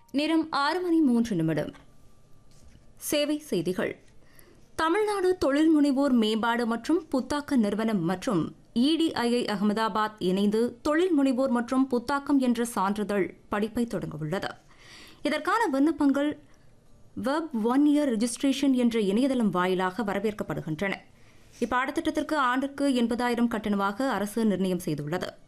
நேரம் 6:03. சேவை செய்திகள். தமிழ்நாடு தொழில் முனைவோர் மேம்பாடு மற்றும் புத்தாக்க நிறுவனம் மற்றும் EDII அகமதாபாத் இணைந்து தொழில் முனைவோர் மற்றும் புத்தாக்கம் என்ற சான்றிதழ் படிப்பை தொடங்கவுள்ளது. இதற்கான விண்ணப்பங்கள் வெப் 1 இயர் ரெஜிஸ்ட்ரேஷன் என்ற இணையதளம் வாயிலாக வரவேற்கப்படுகின்றன. இப்பாடத்திட்டத்திற்கு ஆண்டுக்கு 80,000 கட்டணமாக அரசு நிர்ணயம் செய்துள்ளது.